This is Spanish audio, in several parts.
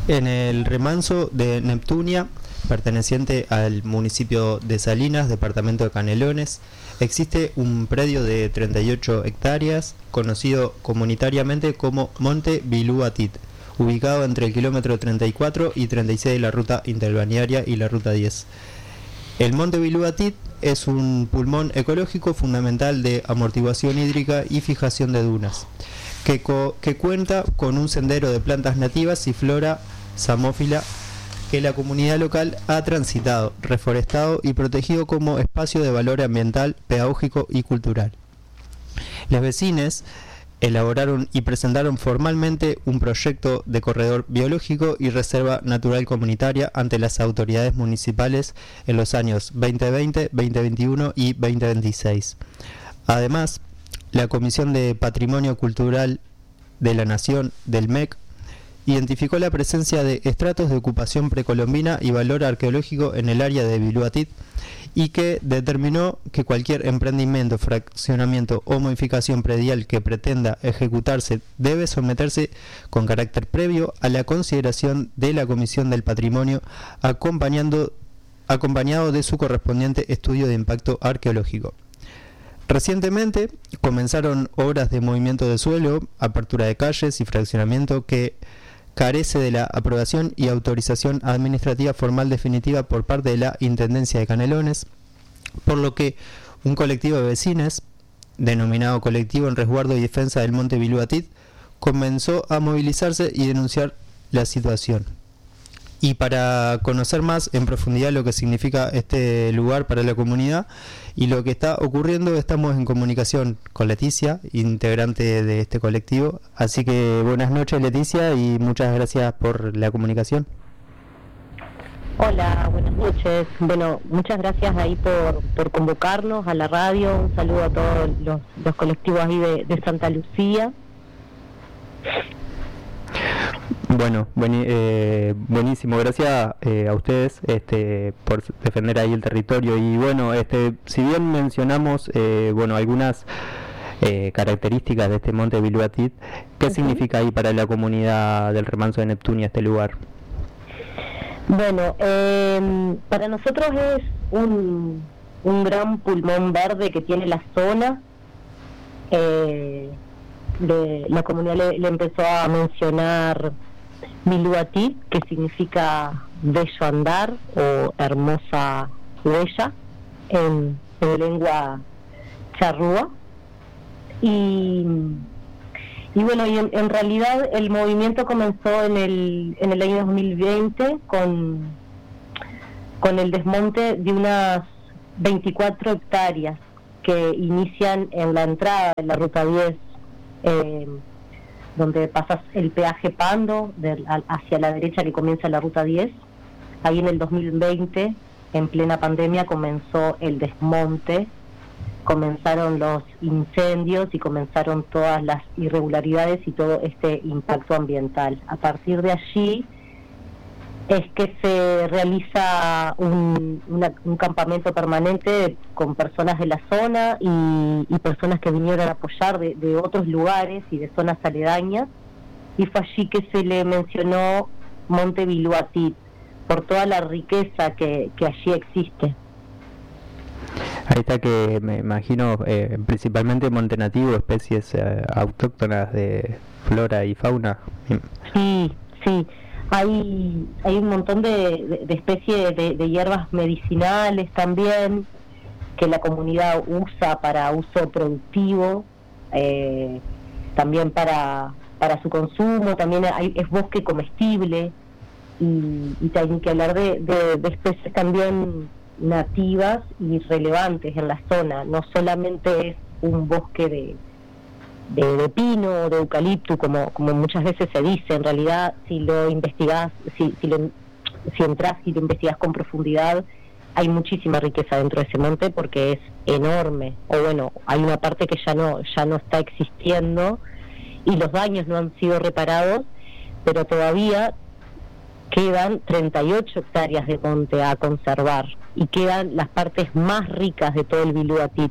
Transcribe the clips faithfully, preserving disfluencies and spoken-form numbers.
En el remanso de Neptunia, perteneciente al municipio de Salinas, departamento de Canelones, existe un predio de treinta y ocho hectáreas, conocido comunitariamente como Monte Bilúatit, ubicado entre el kilómetro treinta y cuatro y treinta y seis de la ruta interbalnearia y la ruta diez. El Monte Bilúatit es un pulmón ecológico fundamental de amortiguación hídrica y fijación de dunas, que, co que cuenta con un sendero de plantas nativas y flora samófila que la comunidad local ha transitado, reforestado y protegido como espacio de valor ambiental, pedagógico y cultural. Los vecinos elaboraron y presentaron formalmente un proyecto de corredor biológico y reserva natural comunitaria ante las autoridades municipales en los años veinte veinte, veinte veintiuno y veinte veintiséis. Además, la Comisión de Patrimonio Cultural de la Nación del M E C identificó la presencia de estratos de ocupación precolombina y valor arqueológico en el área de Bilúatit y que determinó que cualquier emprendimiento, fraccionamiento o modificación predial que pretenda ejecutarse debe someterse con carácter previo a la consideración de la Comisión del Patrimonio, acompañando, acompañado de su correspondiente estudio de impacto arqueológico. Recientemente comenzaron obras de movimiento de suelo, apertura de calles y fraccionamiento que carece de la aprobación y autorización administrativa formal definitiva por parte de la Intendencia de Canelones, por lo que un colectivo de vecinos, denominado Colectivo en Resguardo y Defensa del Monte Bilúatit, comenzó a movilizarse y denunciar la situación. Y para conocer más en profundidad lo que significa este lugar para la comunidad y lo que está ocurriendo, estamos en comunicación con Leticia, integrante de este colectivo. Así que buenas noches, Leticia, y muchas gracias por la comunicación. Hola, buenas noches. Bueno, muchas gracias ahí por, por convocarnos a la radio. Un saludo a todos los, los colectivos ahí de, de Santa Lucía. Bueno, buen, eh, buenísimo, gracias eh, a ustedes este, por defender ahí el territorio. Y bueno, este, si bien mencionamos eh, bueno algunas eh, características de este monte Bilúatit, ¿qué uh-huh. significa ahí para la comunidad del remanso de Neptunia este lugar? Bueno, eh, para nosotros es un, un gran pulmón verde que tiene la zona. Eh, de, la comunidad le, le empezó a mencionar Bilúatit, que significa bello andar o hermosa huella en, en lengua charrúa. Y, y bueno, y en, en realidad el movimiento comenzó en el, en el año dos mil veinte con, con el desmonte de unas veinticuatro hectáreas que inician en la entrada de la ruta diez, eh, donde pasas el peaje Pando de, hacia la derecha, que comienza la ruta diez. Ahí en el dos mil veinte, en plena pandemia, comenzó el desmonte, comenzaron los incendios y comenzaron todas las irregularidades y todo este impacto ambiental. A partir de allí es que se realiza un, una, un campamento permanente con personas de la zona y, y personas que vinieron a apoyar de, de otros lugares y de zonas aledañas, y fue allí que se le mencionó Monte Bilúatit por toda la riqueza que, que allí existe. Ahí está, que me imagino eh, principalmente monte nativo, especies eh, autóctonas de flora y fauna. Sí, sí. Hay, hay un montón de, de, de especies de, de hierbas medicinales también que la comunidad usa para uso productivo, eh, también para, para su consumo. También hay, es bosque comestible, y, y hay que hablar de, de, de especies también nativas y relevantes en la zona. No solamente es un bosque de De, de pino o de eucalipto, como como muchas veces se dice. En realidad, si lo investigás, si si, lo, si entras y lo investigás con profundidad, hay muchísima riqueza dentro de ese monte, porque es enorme. O bueno, hay una parte que ya no ya no está existiendo y los daños no han sido reparados, pero todavía quedan treinta y ocho hectáreas de monte a conservar y quedan las partes más ricas de todo el Bilúatit.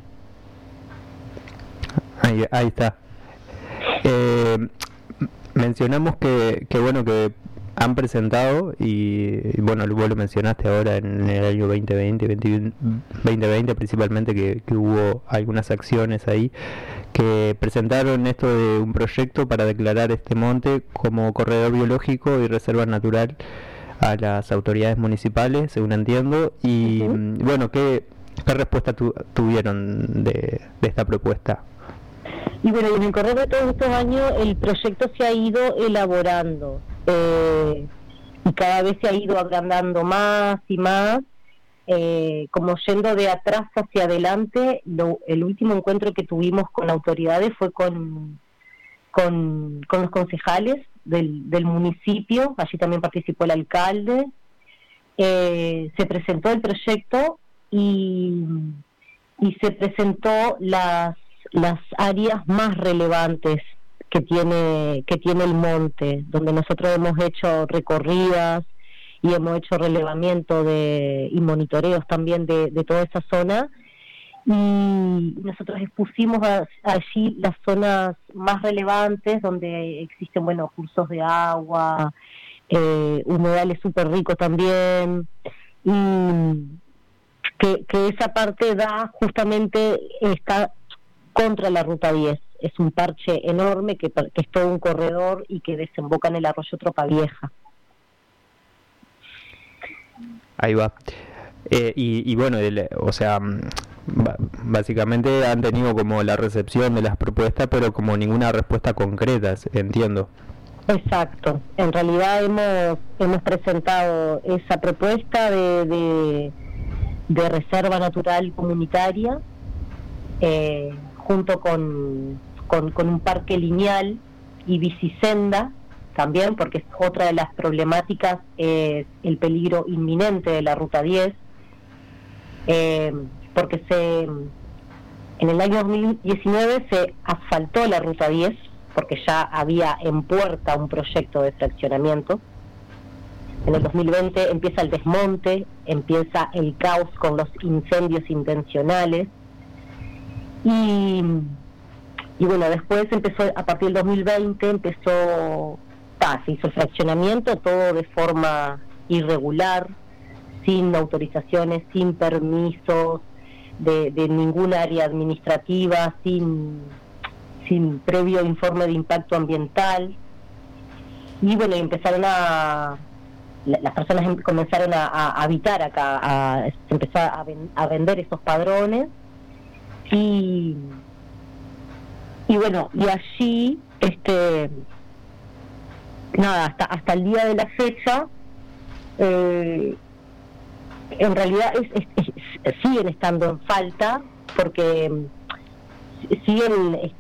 Ahí, ahí está. Eh, mencionamos que, que bueno que han presentado, y, y bueno, vos lo mencionaste ahora en el año veinte veinte, veinte veinte principalmente, que, que hubo algunas acciones ahí, que presentaron esto de un proyecto para declarar este monte como corredor biológico y reserva natural a las autoridades municipales, según entiendo, y uh-huh. bueno, ¿qué, qué respuesta tu, tuvieron de, de esta propuesta? Y bueno, en el correr de todos estos años el proyecto se ha ido elaborando eh, y cada vez se ha ido agrandando más y más, eh, como yendo de atrás hacia adelante. Lo, el último encuentro que tuvimos con autoridades fue con, con, con los concejales del, del municipio, allí también participó el alcalde, eh, se presentó el proyecto y, y se presentó las las áreas más relevantes que tiene que tiene el monte, donde nosotros hemos hecho recorridas y hemos hecho relevamiento de y monitoreos también de, de toda esa zona, y nosotros expusimos a, allí las zonas más relevantes donde existen, bueno, cursos de agua, eh, humedales súper ricos también, y que, que esa parte da justamente esta contra la ruta diez. Es un parche enorme que, que es todo un corredor y que desemboca en el arroyo Tropa Vieja. Ahí va. Eh, y, y bueno, el, o sea, b- básicamente han tenido como la recepción de las propuestas, pero como ninguna respuesta concreta, entiendo. Exacto. En realidad hemos hemos presentado esa propuesta de, de, de reserva natural comunitaria, eh, junto con, con, con un parque lineal y bicisenda también, porque es otra de las problemáticas, es el peligro inminente de la ruta diez, eh, porque se en el año dos mil diecinueve se asfaltó la ruta diez, porque ya había en puerta un proyecto de fraccionamiento. En el dos mil veinte empieza el desmonte, empieza el caos con los incendios intencionales. Y, y bueno, después empezó, a partir del dos mil veinte empezó, ah, se hizo el fraccionamiento, todo de forma irregular, sin autorizaciones, sin permisos de, de ningún área administrativa, sin, sin previo informe de impacto ambiental. Y bueno, empezaron a, las personas comenzaron a, a habitar acá, a, se empezó a, ven, a vender esos padrones. Y, y bueno, y allí, este, nada, hasta hasta el día de la fecha, eh, en realidad es, es, es, siguen estando en falta, porque siguen